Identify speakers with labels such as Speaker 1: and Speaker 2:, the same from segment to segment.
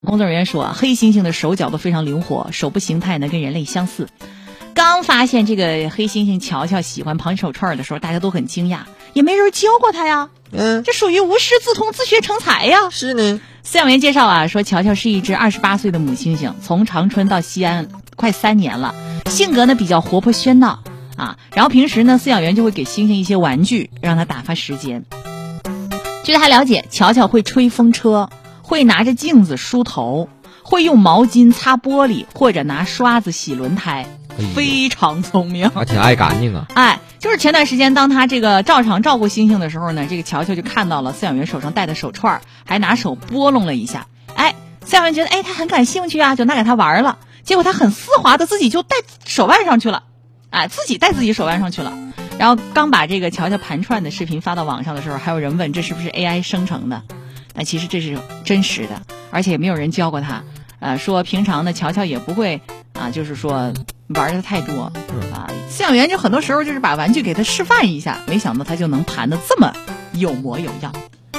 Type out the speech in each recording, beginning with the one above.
Speaker 1: 工作人员说，黑猩猩的手脚都非常灵活，手部形态呢跟人类相似。刚发现这个黑猩猩乔乔喜欢绑手串的时候，大家都很惊讶，也没人教过他呀。这属于无师自通，自学成才呀。
Speaker 2: 是呢。
Speaker 1: 饲养员介绍啊，说乔乔是一只28岁的母猩猩，从长春到西安快3年了，性格呢比较活泼喧闹啊。然后平时呢，饲养员就会给猩猩一些玩具，让它打发时间。据他了解，乔乔会吹风车，会拿着镜子梳头，会用毛巾擦玻璃，或者拿刷子洗轮胎，非常聪明，
Speaker 2: 还挺爱干净啊。
Speaker 1: 就是前段时间当他这个照常照顾猩猩的时候呢，这个乔乔就看到了饲养员手上戴的手串，还拿手拨弄了一下。饲养员觉得他很感兴趣啊，就拿给他玩了。结果他很丝滑的自己就戴手腕上去了，自己戴自己手腕上去了。然后刚把这个乔乔盘串的视频发到网上的时候，还有人问这是不是 AI 生成的？但其实这是真实的，而且也没有人教过他。说平常呢乔乔也不会就是说玩的太多饲养员就很多时候就是把玩具给他示范一下，没想到他就能盘得这么有模有样。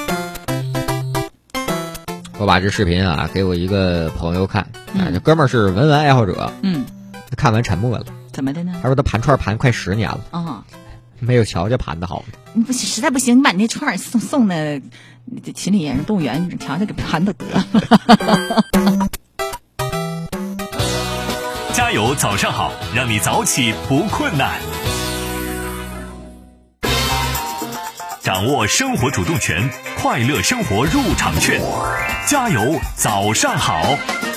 Speaker 2: 我把这视频给我一个朋友看，这哥们儿是文玩爱好者，他看完沉默了。
Speaker 1: 怎么的呢？
Speaker 2: 他说他盘串盘快10年了，没有乔乔盘的好。
Speaker 1: 不实在不行，你把那串送那秦岭野生动物园，乔乔给盘得得了。
Speaker 3: 加油早上好，让你早起不困难。掌握生活主动权，快乐生活入场券。加油早上好。